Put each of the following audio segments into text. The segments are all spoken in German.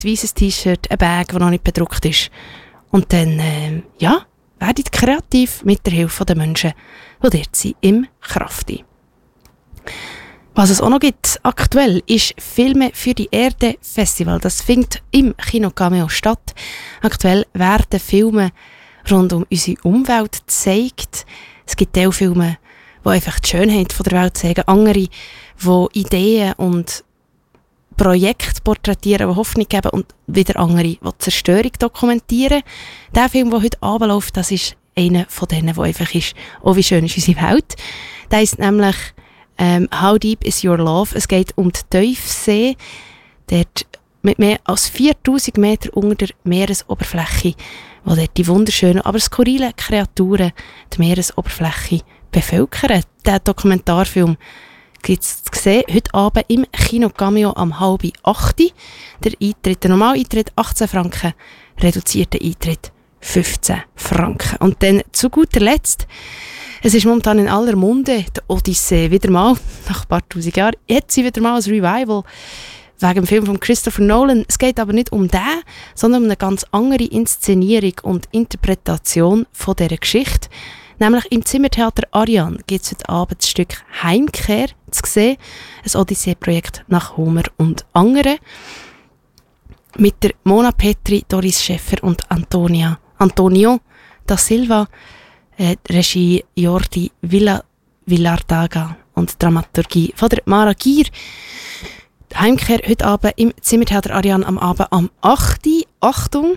weißes T-Shirt, ein Bag, der noch nicht bedruckt ist. Und dann, werdet kreativ mit der Hilfe der Menschen, die dort sind, im Krafti. Was es auch noch gibt, aktuell, ist Filme für die Erde Festival. Das findet im Kino Cameo statt. Aktuell werden Filme rund um unsere Umwelt gezeigt. Es gibt auch Filme, die einfach die Schönheit der Welt zeigen. Andere, die Ideen und Projekte porträtieren, die Hoffnung geben. Und wieder andere, die Zerstörung dokumentieren. Der Film, der heute Abend läuft, das ist einer von denen, der einfach ist, oh, wie schön ist unsere Welt. Der heisst nämlich How Deep is Your Love? Es geht um die Tiefsee, dort mit mehr als 4000 Meter unter der Meeresoberfläche, wo dort die wunderschönen, aber skurrilen Kreaturen die Meeresoberfläche bevölkern. Der Dokumentarfilm gibt es zu sehen, heute Abend im Kino Cameo am 7:30. Der normale Eintritt 18 Franken, reduzierter Eintritt 15 Franken. Und dann zu guter Letzt, es ist momentan in aller Munde, die Odyssee wieder mal, nach ein paar tausend Jahren, jetzt sie wieder mal ein Revival wegen dem Film von Christopher Nolan. Es geht aber nicht um den, sondern um eine ganz andere Inszenierung und Interpretation von dieser Geschichte. Nämlich im Zimmertheater Ariane gibt es heute Abend das Stück Heimkehr zu sehen, ein Odyssee-Projekt nach Homer und anderen. Mit der Mona Petri, Doris Schäffer und Antonio da Silva, Regie Jordi Villardaga und Dramaturgie von der Mara Gier. Heimkehr heute Abend im Zimmertheater Ariane am Abend am 8. Achtung!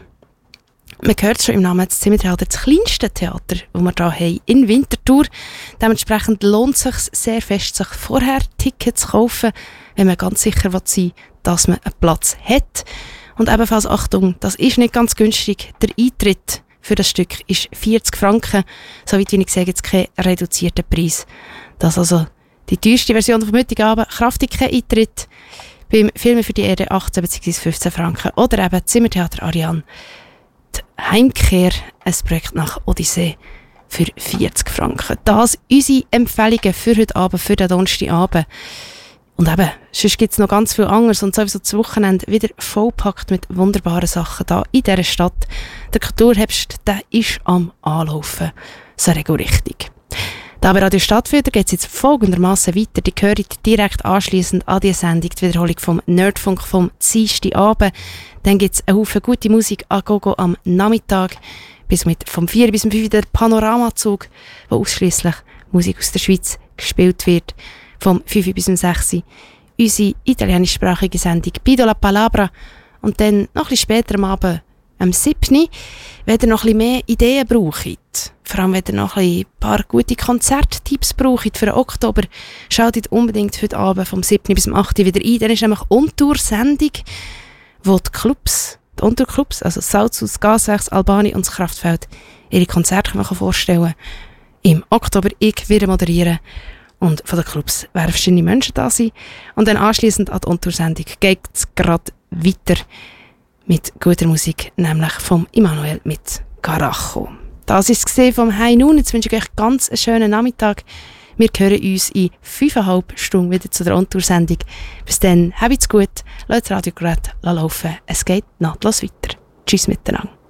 Man hört es schon im Namen, das Zimmertheater, das kleinste Theater, das wir hier haben, in Winterthur. Dementsprechend lohnt es sich sehr fest, sich vorher Tickets zu kaufen, wenn man ganz sicher sein will, dass man einen Platz hat. Und ebenfalls, Achtung, das ist nicht ganz günstig, der Eintritt für das Stück ist 40 Franken. Soweit wie ich sehe, gibt es keinen reduzierten Preis. Das ist also die teuerste Version vom heutigen Abend. Kraftig Eintritt beim Filme für die Erde 18 bzw. 15 Franken. Oder eben Zimmertheater Ariane. Die Heimkehr, ein Projekt nach Odyssee für 40 Franken. Das unsere Empfehlungen für heute Abend, für den Donnerstagabend. Und eben, sonst gibt es noch ganz viel anderes und sowieso das Wochenende wieder vollpackt mit wunderbaren Sachen da in dieser Stadt. Der Kulturherbst, der ist am Anlaufen. So richtig. Da bei Radio Stadtfilter geht es jetzt folgendermaßen weiter. Die hören direkt anschliessend an die Sendung, die Wiederholung vom Nerdfunk vom Dienstagabend. Dann gibt es einen Haufen gute Musik an Gogo am Nachmittag. Vom 4 bis 5 der Panoramazug, wo ausschliesslich Musik aus der Schweiz gespielt wird. Vom 5 bis 6 unsere italienischsprachige Sendung Pido la Palabra. Und dann noch ein bisschen später am Abend, am 7. wenn ihr noch ein bisschen mehr Ideen braucht, vor allem wenn ihr noch ein paar gute Konzerttipps braucht für den Oktober, schaut unbedingt heute Abend vom 7. bis 8. wieder ein. Dann ist nämlich On-Tour-Sendung, wo die On-Tour-Clubs, also Salzhaus, Gaswerks, Albani und das Kraftfeld, ihre Konzerte vorstellen. Im Oktober ich wieder moderieren. Und von den Clubs werden verschiedene Menschen da sein. Und dann anschliessend an die On-Tour-Sendung geht es gerade weiter mit guter Musik, nämlich vom Immanuel mit Carajo. Das ist es vom High Noon. Jetzt wünsche ich euch ganz einen schönen Nachmittag. Wir hören uns in 5,5 Stunden wieder zu der On-Tour-Sendung. Bis dann, habt's gut, lasst das Radio gerade laufen. Es geht nahtlos weiter. Tschüss miteinander.